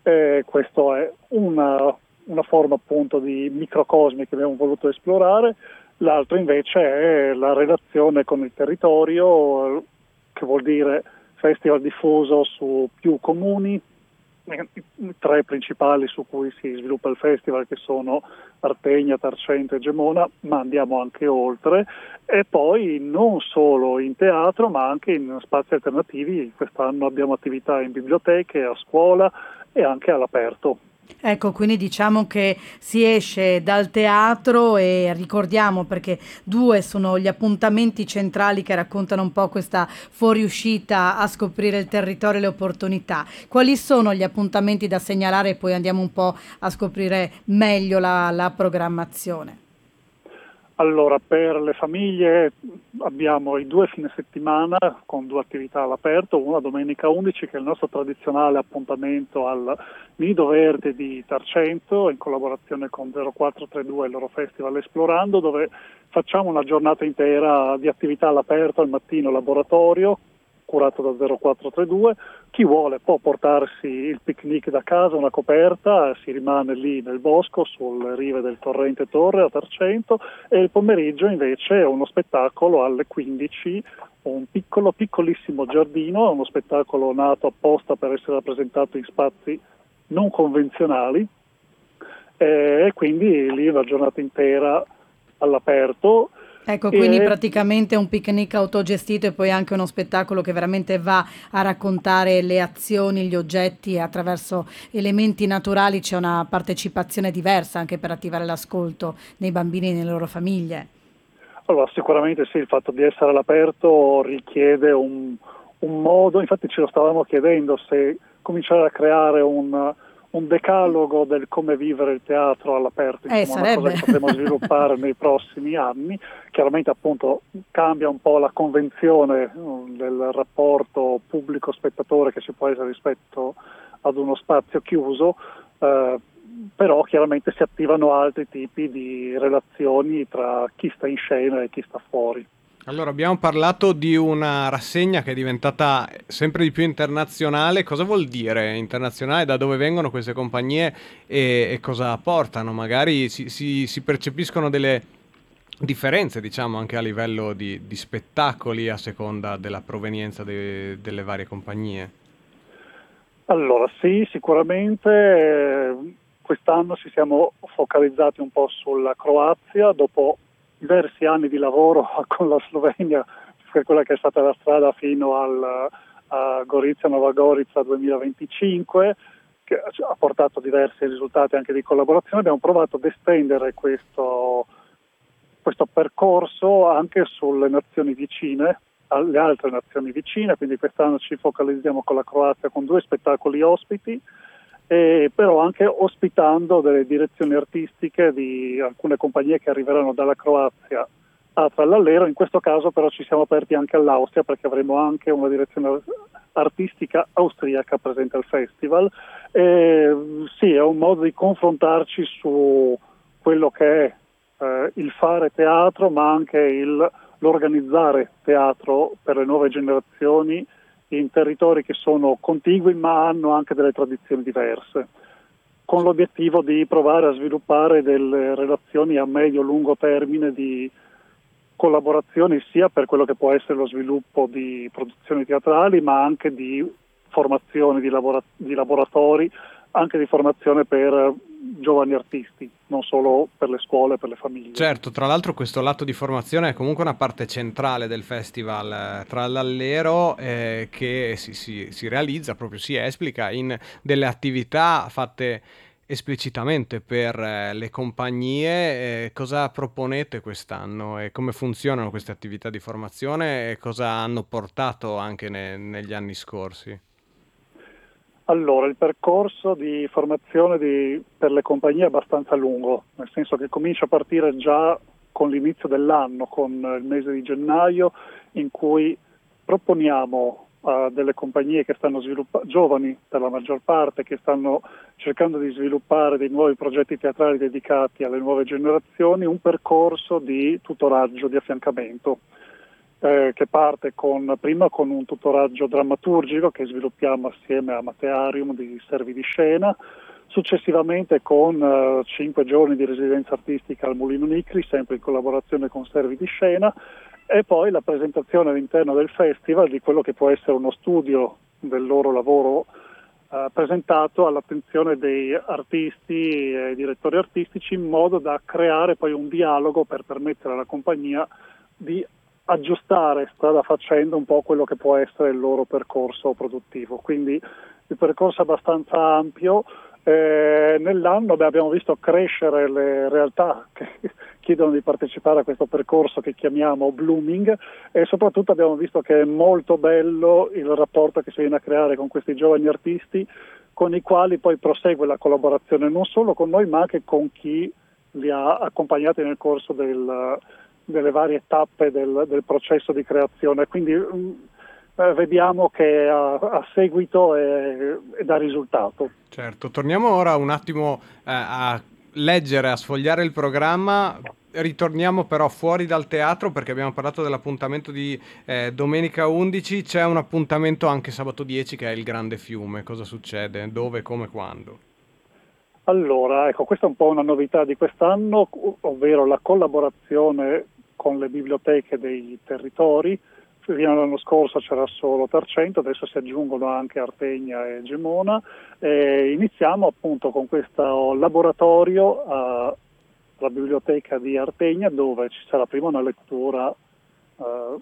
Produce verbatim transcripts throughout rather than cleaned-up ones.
E questo è una, una forma appunto di microcosmi che abbiamo voluto esplorare. L'altro invece è la relazione con il territorio, che vuol dire festival diffuso su più comuni, i tre principali su cui si sviluppa il festival, che sono Artegna, Tarcento e Gemona, ma andiamo anche oltre, e poi non solo in teatro ma anche in spazi alternativi. Quest'anno abbiamo attività in biblioteche, a scuola e anche all'aperto. Ecco, quindi diciamo che si esce dal teatro e ricordiamo, perché due sono gli appuntamenti centrali che raccontano un po' questa fuoriuscita a scoprire il territorio e le opportunità. Quali sono gli appuntamenti da segnalare e poi andiamo un po' a scoprire meglio la, la programmazione? Allora, per le famiglie abbiamo i due fine settimana con due attività all'aperto, una domenica undici, che è il nostro tradizionale appuntamento al Nido Verde di Tarcento, in collaborazione con zero quattro tre due e il loro festival Esplorando, dove facciamo una giornata intera di attività all'aperto, al mattino laboratorio, curato da zero quattro tre due. Chi vuole può portarsi il picnic da casa, una coperta, si rimane lì nel bosco sulle rive del torrente Torre a Tarcento, e il pomeriggio invece è uno spettacolo alle quindici, un piccolo piccolissimo giardino, uno spettacolo nato apposta per essere rappresentato in spazi non convenzionali, e quindi lì una giornata intera all'aperto. Ecco, quindi E praticamente un picnic autogestito e poi anche uno spettacolo che veramente va a raccontare le azioni, gli oggetti e attraverso elementi naturali. C'è una partecipazione diversa anche per attivare l'ascolto nei bambini e nelle loro famiglie. Allora, sicuramente sì, il fatto di essere all'aperto richiede un, un modo, infatti ce lo stavamo chiedendo, se cominciare a creare un, un decalogo del come vivere il teatro all'aperto, Eh, insomma una cosa sarebbe. che potremo sviluppare nei prossimi anni. Chiaramente appunto cambia un po' la convenzione um, del rapporto pubblico-spettatore che ci può essere rispetto ad uno spazio chiuso, eh, però chiaramente si attivano altri tipi di relazioni tra chi sta in scena e chi sta fuori. Allora, abbiamo parlato di una rassegna che è diventata sempre di più internazionale. Cosa vuol dire internazionale? Da dove vengono queste compagnie e, e cosa portano? Magari si, si- si percepiscono delle differenze, diciamo, anche a livello di, di spettacoli a seconda della provenienza de- delle varie compagnie. Allora sì, sicuramente eh, quest'anno ci siamo focalizzati un po' sulla Croazia, dopo diversi anni di lavoro con la Slovenia, per quella che è stata la strada fino al, a Gorizia, Nova Gorica duemilaventicinque, che ha portato diversi risultati anche di collaborazione. Abbiamo provato ad estendere questo, questo percorso anche sulle nazioni vicine, alle altre nazioni vicine, quindi quest'anno ci focalizziamo con la Croazia con due spettacoli ospiti, e però anche ospitando delle direzioni artistiche di alcune compagnie che arriveranno dalla Croazia a Trallallero. In questo caso però ci siamo aperti anche all'Austria, perché avremo anche una direzione artistica austriaca presente al festival. E, sì, è un modo di confrontarci su quello che è eh, il fare teatro, ma anche il l'organizzare teatro per le nuove generazioni in territori che sono contigui ma hanno anche delle tradizioni diverse, con l'obiettivo di provare a sviluppare delle relazioni a medio-lungo termine di collaborazioni, sia per quello che può essere lo sviluppo di produzioni teatrali, ma anche di formazione di, labora- di laboratori, anche di formazione per giovani artisti, non solo per le scuole, per le famiglie. Certo, tra l'altro questo lato di formazione è comunque una parte centrale del festival eh, Trallallero, eh, che si, si- si realizza, proprio si esplica in delle attività fatte esplicitamente per eh, le compagnie. Eh, cosa proponete quest'anno e come funzionano queste attività di formazione e cosa hanno portato anche ne- negli anni scorsi? Allora, il percorso di formazione di- per le compagnie è abbastanza lungo, nel senso che comincia a partire già con l'inizio dell'anno, con il mese di gennaio, in cui proponiamo a delle compagnie che stanno sviluppando, giovani per la maggior parte, che stanno cercando di sviluppare dei nuovi progetti teatrali dedicati alle nuove generazioni, un percorso di tutoraggio, di affiancamento. eh, che parte con, prima con un tutoraggio drammaturgico che sviluppiamo assieme a Matearium di Servi di Scena, successivamente con uh, cinque giorni di residenza artistica al Mulino Nicri, sempre in collaborazione con Servi di Scena, e poi la presentazione all'interno del festival di quello che può essere uno studio del loro lavoro uh, presentato all'attenzione dei artisti e direttori artistici, in modo da creare poi un dialogo per permettere alla compagnia di aggiustare strada facendo un po' quello che può essere il loro percorso produttivo. Quindi il percorso è abbastanza ampio. Eh, nell'anno beh, abbiamo visto crescere le realtà che chiedono di partecipare a questo percorso che chiamiamo Blooming, e soprattutto abbiamo visto che è molto bello il rapporto che si viene a creare con questi giovani artisti, con i quali poi prosegue la collaborazione non solo con noi ma anche con chi li ha accompagnati nel corso del, delle varie tappe del, del processo di creazione. Quindi mh, eh, vediamo che a, a seguito è, è da risultato. Certo, torniamo ora un attimo eh, a leggere, a sfogliare il programma. Ritorniamo però fuori dal teatro, perché abbiamo parlato dell'appuntamento di eh, domenica undici. C'è un appuntamento anche sabato dieci che è il Grande Fiume. Cosa succede? Dove, come, quando? Allora, ecco, questa è un po' una novità di quest'anno, ovvero la collaborazione con le biblioteche dei territori. Fino all'anno scorso c'era solo Tarcento, adesso si aggiungono anche Artegna e Gemona. E iniziamo appunto con questo laboratorio alla biblioteca di Artegna, dove ci sarà prima una lettura eh,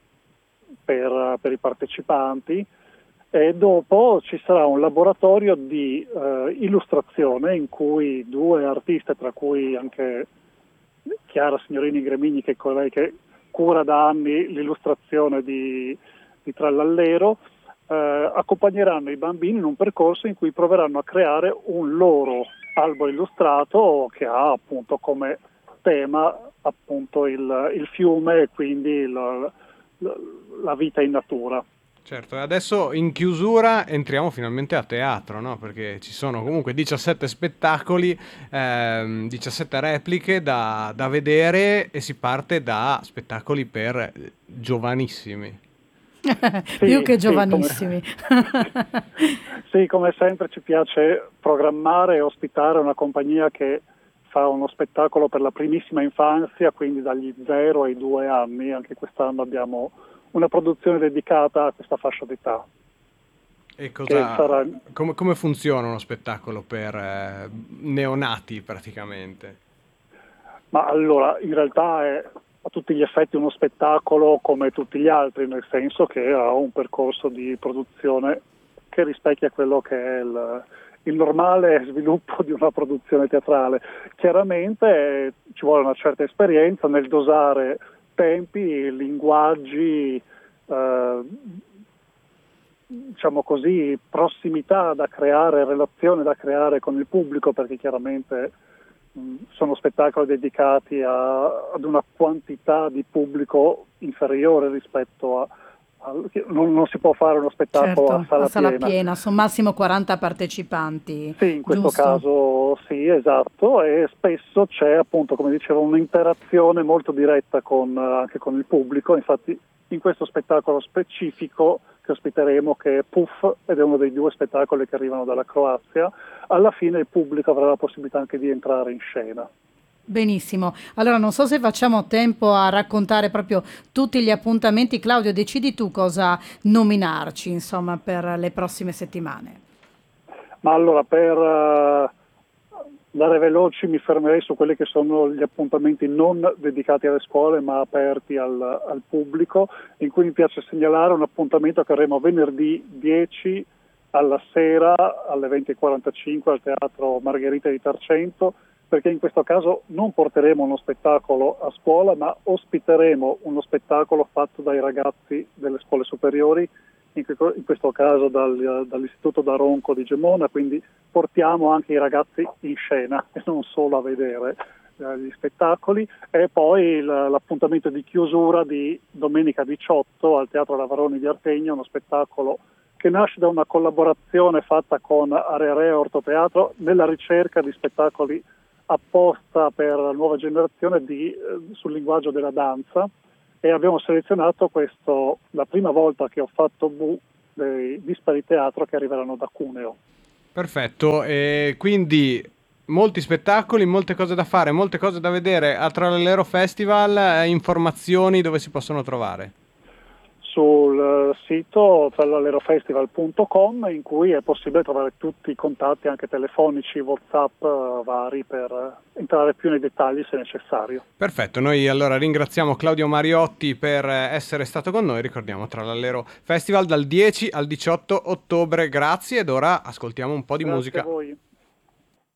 per, per i partecipanti, e dopo ci sarà un laboratorio di eh, illustrazione in cui due artiste, tra cui anche Chiara Signorini Gremigni, che è colei che cura da anni l'illustrazione di, di Trallallero, eh, accompagneranno i bambini in un percorso in cui proveranno a creare un loro albo illustrato che ha appunto come tema appunto il, il fiume e quindi il, la, la vita in natura. Certo, e adesso in chiusura entriamo finalmente a teatro, no? Perché ci sono comunque diciassette spettacoli, ehm, diciassette repliche da, da vedere, e si parte da spettacoli per giovanissimi. Sì, più che giovanissimi. Sì come, sì, come sempre ci piace programmare e ospitare una compagnia che fa uno spettacolo per la primissima infanzia, quindi dagli zero ai due anni. Anche quest'anno abbiamo una produzione dedicata a questa fascia d'età. E cosa, sarà... come, come funziona uno spettacolo per eh, neonati praticamente? Ma allora, in realtà è a tutti gli effetti uno spettacolo come tutti gli altri, nel senso che ha un percorso di produzione che rispecchia quello che è il, il normale sviluppo di una produzione teatrale. Chiaramente eh, ci vuole una certa esperienza nel dosare tempi, linguaggi, eh, diciamo così, prossimità da creare, relazione da creare con il pubblico, perché chiaramente mh, sono spettacoli dedicati a, ad una quantità di pubblico inferiore rispetto a, a non, non si può fare uno spettacolo certo, a sala, a sala piena. piena, sono massimo quaranta partecipanti. Sì, in questo giusto? caso sì, esatto, e spesso c'è appunto, come dicevo, un'interazione molto diretta con, anche con il pubblico. Infatti in questo spettacolo specifico che ospiteremo, che è Puff, ed è uno dei due spettacoli che arrivano dalla Croazia, alla fine il pubblico avrà la possibilità anche di entrare in scena. Benissimo, allora non so se facciamo tempo a raccontare proprio tutti gli appuntamenti. Claudio, decidi tu cosa nominarci, insomma, per le prossime settimane. Ma allora, per uh, dare veloci, mi fermerei su quelli che sono gli appuntamenti non dedicati alle scuole ma aperti al, al pubblico, in cui mi piace segnalare un appuntamento che avremo venerdì dieci alla sera alle venti e quarantacinque al Teatro Margherita di Tarcento, perché in questo caso non porteremo uno spettacolo a scuola, ma ospiteremo uno spettacolo fatto dai ragazzi delle scuole superiori, in questo caso dal, dall'Istituto Daronco di Gemona, quindi portiamo anche i ragazzi in scena e non solo a vedere eh, gli spettacoli. E poi l'appuntamento di chiusura di domenica diciotto al Teatro Lavaroni di Artegna, uno spettacolo che nasce da una collaborazione fatta con Arere Ortoteatro nella ricerca di spettacoli apposta per la nuova generazione di, eh, sul linguaggio della danza, e abbiamo selezionato questo, la prima volta che ho fatto Bu dei Dispari Teatro che arriveranno da Cuneo. Perfetto, e quindi molti spettacoli, molte cose da fare, molte cose da vedere a Trallallero Festival, eh, informazioni dove si possono trovare? Sul sito trallallerofestival punto com, in cui è possibile trovare tutti i contatti anche telefonici, WhatsApp eh, vari per eh, entrare più nei dettagli se necessario. Perfetto, noi allora ringraziamo Claudio Mariotti per essere stato con noi, ricordiamo Trallallero Festival dal dieci al diciotto ottobre, grazie ed ora ascoltiamo un po' di Grazie musica. a voi.